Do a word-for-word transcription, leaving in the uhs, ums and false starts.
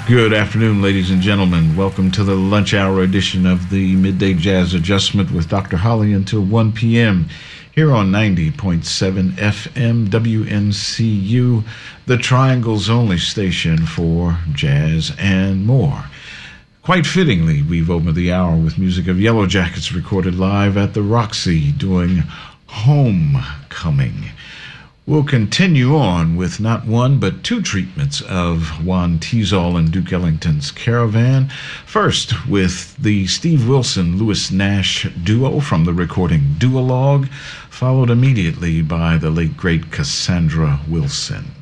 Good afternoon, ladies and gentlemen. Welcome to the lunch hour edition of the Midday Jazz Adjustment with Doctor Holly until one p.m. here on ninety point seven F M W N C U, the Triangle's only station for jazz and more. Quite fittingly, we've opened the hour with music of Yellow Jackets recorded live at the Roxy doing Homecoming. We'll continue on with not one but two treatments of Juan Teasall and Duke Ellington's Caravan. First with the Steve Wilson-Louis Nash duo from the recording Duologue, followed immediately by the late great Cassandra Wilson.